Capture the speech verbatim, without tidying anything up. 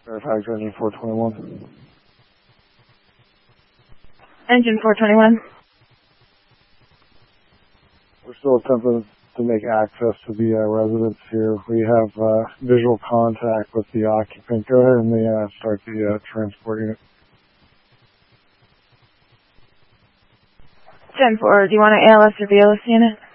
Fairfax Engine four twenty-one. Engine four twenty-one. We're still attempting to make access to the uh, residence here. We have uh, visual contact with the occupant. Go ahead and uh, start the uh, transport unit. ten four, do you want an A L S or B L S unit?